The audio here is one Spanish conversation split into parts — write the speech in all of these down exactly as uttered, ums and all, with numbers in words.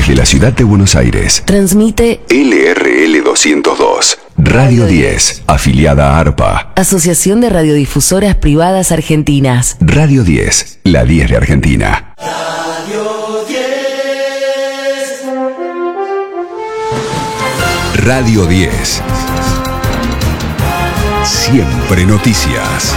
Desde la ciudad de Buenos Aires, transmite L R L doscientos dos, Radio diez, afiliada a ARPA. Asociación de Radiodifusoras Privadas Argentinas. Radio diez, la diez de Argentina. Radio diez. Radio diez. Siempre noticias.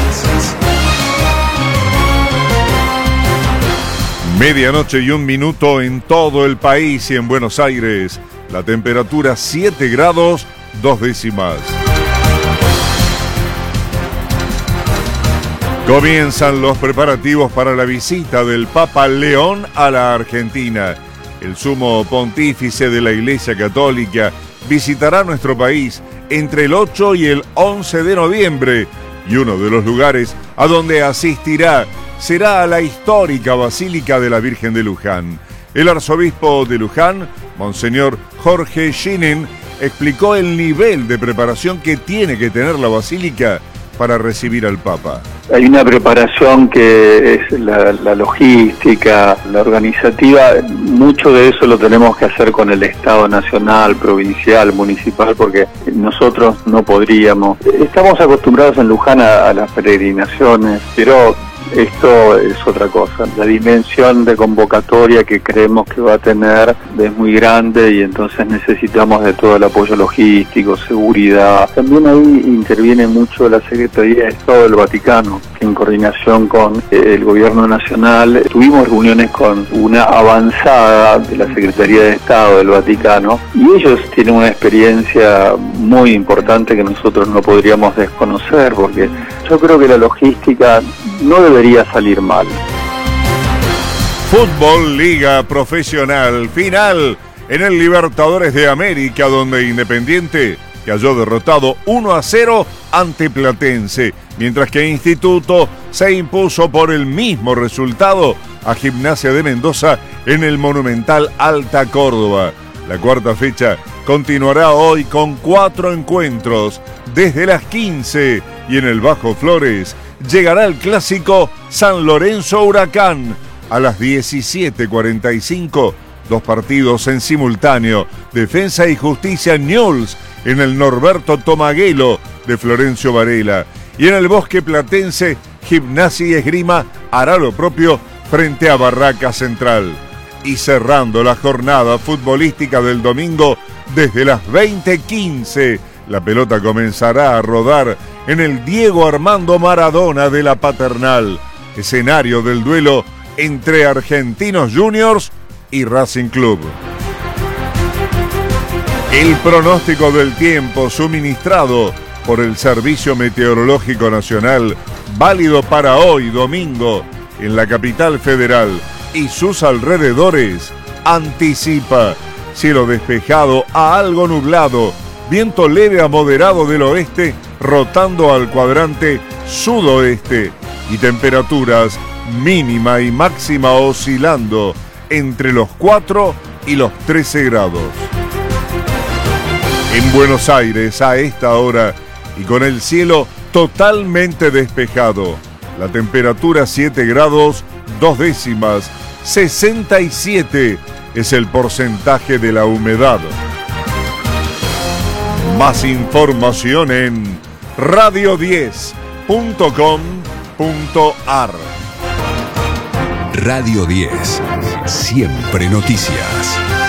Medianoche y un minuto en todo el país y en Buenos Aires. La temperatura siete grados, dos décimas. Comienzan los preparativos para la visita del Papa León a la Argentina. El sumo pontífice de la Iglesia Católica visitará nuestro país entre el ocho y el once de noviembre, y uno de los lugares a donde asistirá será a la histórica Basílica de la Virgen de Luján. El arzobispo de Luján, Monseñor Jorge Ginen, explicó el nivel de preparación que tiene que tener la Basílica para recibir al Papa. Hay una preparación que es la, la logística, la organizativa. Mucho de eso lo tenemos que hacer con el Estado nacional, provincial, municipal, porque nosotros no podríamos. Estamos acostumbrados en Luján a, a las peregrinaciones, pero esto es otra cosa. La dimensión de convocatoria que creemos que va a tener es muy grande y entonces necesitamos de todo el apoyo logístico, seguridad. También ahí interviene mucho la Secretaría de Estado del Vaticano, que en coordinación con el Gobierno Nacional tuvimos reuniones con una avanzada de la Secretaría de Estado del Vaticano y ellos tienen una experiencia muy importante que nosotros no podríamos desconocer, porque yo creo que la logística no debería salir mal. Fútbol Liga Profesional, final en el Libertadores de América, donde Independiente cayó derrotado uno a cero ante Platense, mientras que Instituto se impuso por el mismo resultado a Gimnasia de Mendoza en el Monumental Alta Córdoba. La cuarta fecha continuará hoy con cuatro encuentros desde las quince y en el Bajo Flores llegará el clásico San Lorenzo Huracán a las diecisiete cuarenta y cinco. Dos partidos en simultáneo. Defensa y Justicia Newell's en el Norberto Tomaguelo de Florencio Varela. Y en el Bosque Platense, Gimnasia y Esgrima hará lo propio frente a Barraca Central. Y cerrando la jornada futbolística del domingo, desde las veinte quince, la pelota comenzará a rodar en el Diego Armando Maradona de la Paternal, escenario del duelo entre Argentinos Juniors y Racing Club. El pronóstico del tiempo suministrado por el Servicio Meteorológico Nacional, válido para hoy domingo en la capital federal y sus alrededores, anticipa cielo despejado a algo nublado, viento leve a moderado del oeste rotando al cuadrante sudoeste y temperaturas mínima y máxima oscilando entre los cuatro y los trece grados. En Buenos Aires a esta hora y con el cielo totalmente despejado, la temperatura siete grados, dos décimas, sesenta y siete es el porcentaje de la humedad. Más información en radio diez punto com punto ar. Radio diez, siempre noticias.